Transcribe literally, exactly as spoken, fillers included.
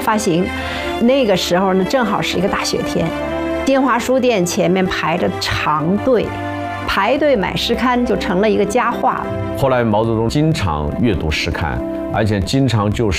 发行。那个时候呢，正好是一个大雪天，新华书店前面排着长队，排队买诗刊就成了一个佳话。 后来毛泽东经常阅读诗刊，而且经常就